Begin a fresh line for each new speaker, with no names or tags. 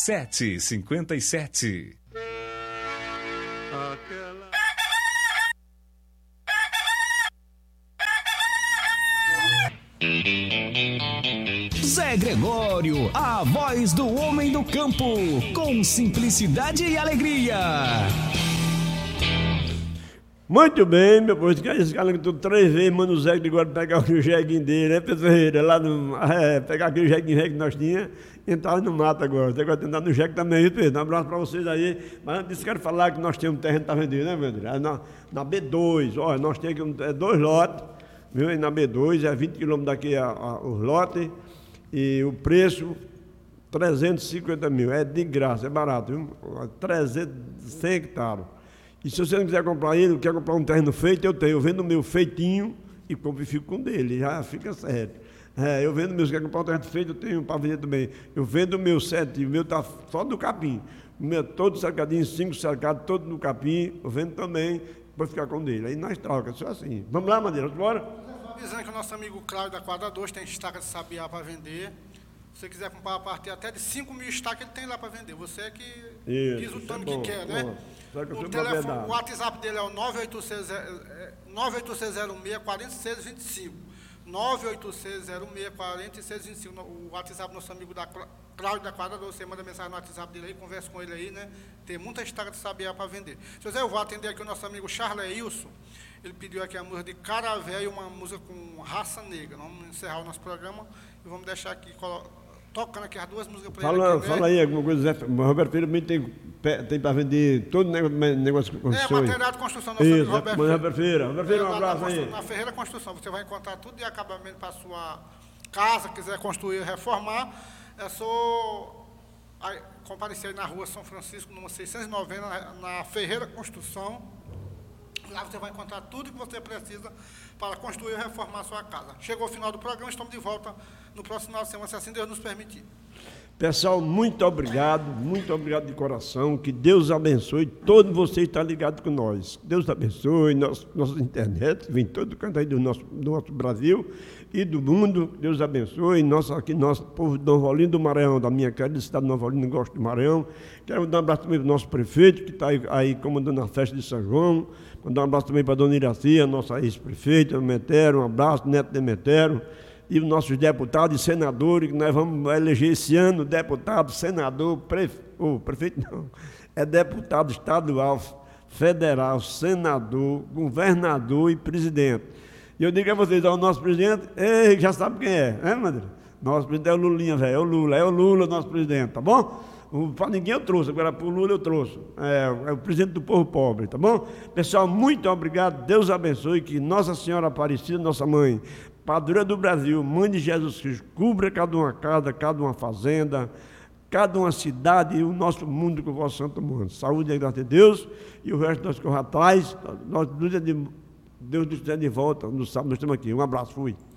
7h57. Zé Gregório, a voz do homem do campo, com simplicidade e alegria.
Muito bem, meu povo, esse cara que tu 3 vezes manda o Zé Gregório pegar o jeguinho dele, né, Pedro Ferreira? Lá no, pegar aquele jeguinho que nós tínhamos e entrar no mato agora. Você gosta de andar no jegue também, viu, Pedro? Um abraço pra vocês aí. Mas antes quero falar que nós temos um terreno para vender, né, meu André? Na B2, olha, nós temos aqui 2 lotes, viu? E na B2, é 20 quilômetros daqui os lotes, e o preço, 350 mil, é de graça, é barato, viu? 100 hectares. E se você não quiser comprar ele, quer comprar um terreno feito, eu tenho. Eu vendo o meu feitinho e compro e fico com o dele, já fica certo. Eu vendo o meu, se quer comprar um terreno feito, eu tenho para vender também. Eu vendo o meu 7, o meu está só do capim. O meu todo cercadinho, 5 cercados, todo no capim, eu vendo também, para ficar com o dele. Aí nós trocamos, só assim. Vamos lá, Madeira, bora?
Avisando que o nosso amigo Cláudio da Quadra 2 tem estaca de sabiá para vender. Se você quiser comprar a partir até de 5 mil estacas, ele tem lá para vender. Você é que diz o tanto que quer, né? O telefone, o WhatsApp dele é o 98606-4625. 98606-4625. O WhatsApp do nosso amigo Cláudio da Quadra 2. Você manda mensagem no WhatsApp dele aí, conversa com ele aí, né? Tem muita estaca de sabiá para vender. Se eu vou atender aqui o nosso amigo Charleilson. Ele pediu aqui a música de Caravé e uma música com Raça Negra. Vamos encerrar o nosso programa e vamos deixar aqui, tocando aqui as 2 músicas para ele. Aqui,
fala aí alguma coisa, Zé. O Roberto Feira também tem para vender todo negócio de construção.
Material de construção. Nosso amigo
Roberto Feira. Roberto Feira, um abraço aí.
Na Ferreira Construção, você vai encontrar tudo de acabamento para a sua casa, quiser construir, reformar. É só comparecer na rua São Francisco, número 690, na Ferreira Construção. Lá você vai encontrar tudo que você precisa para construir e reformar a sua casa. Chegou o final do programa, estamos de volta no próximo final de semana, se assim Deus nos permitir.
Pessoal, muito obrigado de coração, que Deus abençoe, todos vocês estão ligados com nós. Deus abençoe, nossa internet, vem todo canto aí do nosso Brasil e do mundo, Deus abençoe, nosso povo de Nova Olinda do Maranhão, da minha querida cidade de Nova Olinda, gosto do Maranhão. Quero dar um abraço também para o nosso prefeito, que está aí comandando a festa de São João. Mandar um abraço também para a dona Iracia, nossa ex-prefeita, Demetero, um abraço, neto Demetero, e os nossos deputados e senadores, que nós vamos eleger esse ano, deputado, senador, prefeito não, é deputado estadual, federal, senador, governador e presidente. E eu digo a vocês, o nosso presidente, já sabe quem é, né, Madeira? Nosso presidente é o Lulinha, velho, é o Lula, nosso presidente, tá bom? Para ninguém eu trouxe, agora para o Lula eu trouxe. É o presidente do povo pobre, tá bom? Pessoal, muito obrigado, Deus abençoe, que Nossa Senhora Aparecida, nossa mãe, padroeira do Brasil, mãe de Jesus Cristo, cubra cada uma casa, cada uma fazenda, cada uma cidade e o nosso mundo com o vosso santo mundo. Saúde e graça de Deus, e o resto nós corremos atrás, Deus nos der de volta, no sábado nós estamos aqui. Um abraço, fui.